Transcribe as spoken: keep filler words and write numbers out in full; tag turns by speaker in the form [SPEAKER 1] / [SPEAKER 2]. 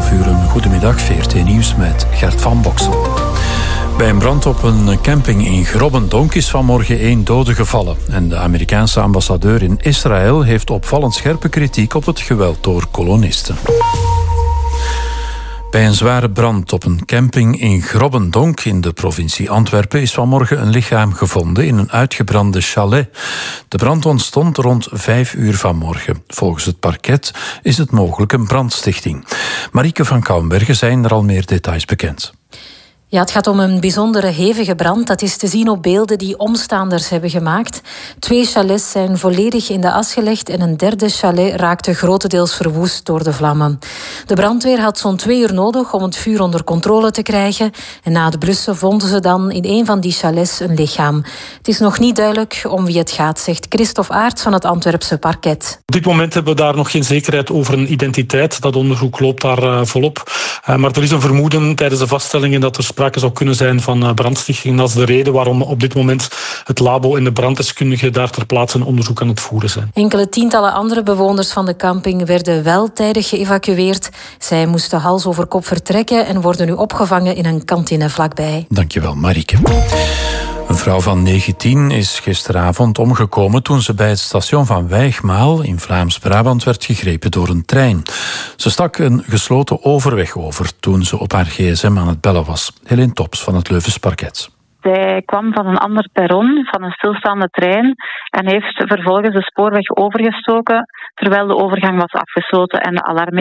[SPEAKER 1] twaalf uur een goedemiddag, V R T Nieuws met Gert van Boksel. Bij een brand op een camping in Grobbendonk is vanmorgen één dode gevallen. En de Amerikaanse ambassadeur in Israël heeft opvallend scherpe kritiek op het geweld door kolonisten. Bij een zware brand op een camping in Grobbendonk in de provincie Antwerpen is vanmorgen een lichaam gevonden in een uitgebrande chalet. De brand ontstond rond vijf uur vanmorgen. Volgens het parket is het mogelijk een brandstichting. Marieke van Kouwenbergen, zijn er al meer details bekend?
[SPEAKER 2] Ja, het gaat om een bijzondere hevige brand. Dat is te zien op beelden die omstaanders hebben gemaakt. Twee chalets zijn volledig in de as gelegd en een derde chalet raakte grotendeels verwoest door de vlammen. De brandweer had zo'n twee uur nodig om het vuur onder controle te krijgen. En na het blussen vonden ze dan in een van die chalets een lichaam. Het is nog niet duidelijk om wie het gaat, zegt Christophe Aerts van het Antwerpse parket.
[SPEAKER 3] Op dit moment hebben we daar nog geen zekerheid over een identiteit. Dat onderzoek loopt daar uh, volop. Uh, maar er is een vermoeden tijdens de vaststellingen dat er sprake zou kunnen zijn van brandstichting. Dat is de reden waarom op dit moment het labo en de branddeskundigen daar ter plaatse een onderzoek aan het voeren zijn.
[SPEAKER 2] Enkele tientallen andere bewoners van de camping werden wel tijdig geëvacueerd. Zij moesten hals over kop vertrekken en worden nu opgevangen in een kantine vlakbij.
[SPEAKER 1] Dankjewel, Marieke. Een vrouw van negentien is gisteravond omgekomen toen ze bij het station van Wijgmaal in Vlaams-Brabant werd gegrepen door een trein. Ze stak een gesloten overweg over toen ze op haar gsm aan het bellen was. Helene Tops van het Leuvens Parket.
[SPEAKER 4] Zij kwam van een ander perron, van een stilstaande trein, en heeft vervolgens de spoorweg overgestoken terwijl de overgang was afgesloten en de alarm